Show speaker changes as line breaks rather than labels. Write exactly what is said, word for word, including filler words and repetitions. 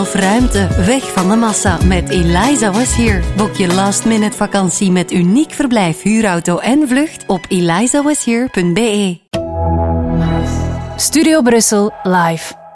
Of ruimte, weg van de massa met Eliza Was Here. Boek je last minute vakantie met uniek verblijf, huurauto en vlucht op eliza was here punt be.
Studio Brussel live.